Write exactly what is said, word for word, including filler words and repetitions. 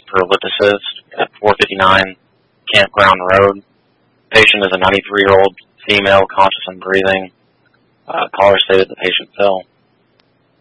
for lip assist at four fifty-nine Campground Road. Patient is a ninety-three-year-old female, conscious and breathing. Uh, caller stated the patient fell.